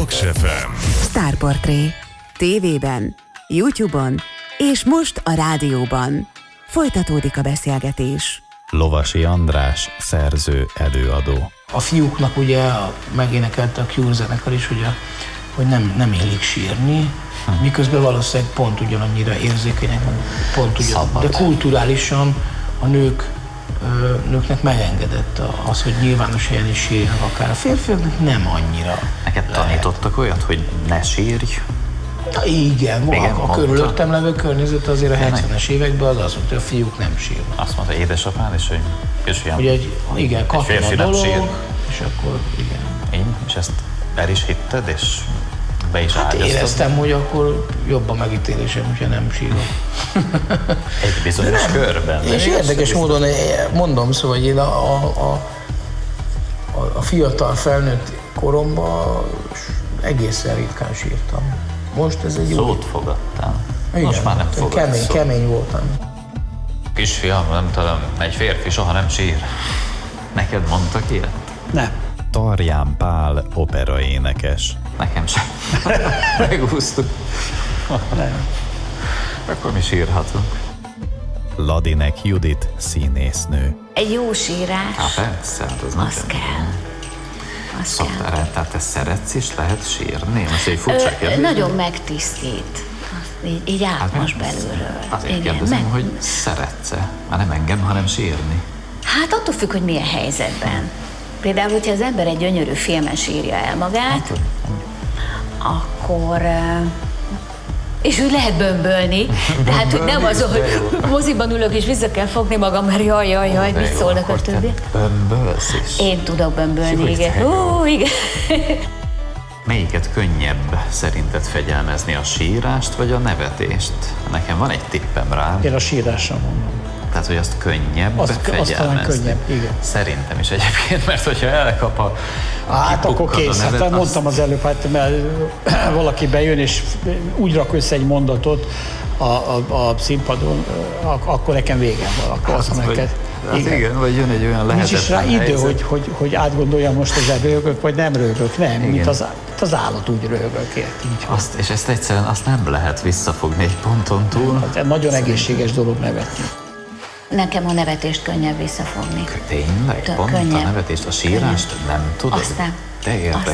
Paks FM. Sztárportré. TV-ben, YouTube-on és most a rádióban. Folytatódik a beszélgetés. Lovasi András, szerző, előadó. A fiúknak ugye megénekelte a Cure zenekar is, ugye, hogy nem illik sírni, miközben valószínűleg pont ugyanannyira érzékenyek, pont ugyanannyira. De kulturálisan a nőknek megengedett az, hogy nyilvános helyen is sírjanak, akár a férfiaknak nem annyira. Neked tanítottak olyat, hogy ne sírj? Na igen, a körülöttem levő környezet azért a 70-es években az mondta, hogy a fiúk nem sírnak. Azt mondta édesapád is, hogy kisfiam, ugye igen, katona dolog, sír. és akkor igen. Én? És ezt el is hitted, és be is ágyaztad? Éreztem, hogy akkor jobb a megítélésem, hogyha nem sírok. Egy bizonyos körben. És érdekes módon mondom, szóval, hogy én a fiatal felnőtt koromban egészen ritkán sírtam. Most ez egy jó... Szót fogadtál. Igen, most már nem fogadsz. Kemény voltam. Kisfiam, nem tudom, egy férfi soha nem sír. Neked mondtak ilyet? Nem. Tarján Pál, operaénekes. Nekem sem. Megúsztuk. Nem. Akkor mi sírhatunk. Ladinek Judit, színésznő. Egy jó sírás, Persze, hát az az kell. Az kell. Szoktál, tehát te szeretsz is, lehet sírni? Most egy furcsa kérdés. Nagyon megtisztít. Így át most belülről. Azért kérdezem, hogy szeretsz-e? Már nem engem, hanem sírni. Hát attól függ, hogy milyen helyzetben. Például, hogyha az ember egy gyönyörű filmen sírja el magát, akkor... És úgy lehet bömbölni, tehát hogy nem az, hogy moziban ülök és vissza kell fogni magam, mert jaj, mit szólnak a többiek. Bömbölsz is? Én tudok bömbölni, igen. Igen. Melyiket könnyebb szerinted fegyelmezni, a sírást vagy a nevetést? Nekem van egy tippem rá. Én a sírásra mondom. Tehát, hogy azt könnyebb fegyelmezni. Azt könnyebb, igen. Szerintem is egyébként, mert hogyha elkap a hát akkor kész, hát mondtam az előbb, hát, mert valaki bejön és úgy rak össze egy mondatot a színpadon, akkor nekem végem van. Akkor azt neked. Igen, vagy jön egy olyan lehetetlen nincs is rá idő, hogy átgondoljam most, hogy röhögök, vagy nem röhögök, nem, igen. Mint az állat úgy röhögök, és ezt egyszerűen azt nem lehet visszafogni egy ponton túl. Hát, nagyon egészséges dolog nevetni. Nekem a nevetést könnyebb visszafogni. Tényleg? Pont könnyebb. A nevetést, a sírást nem tudod? Aztán. De érdekes.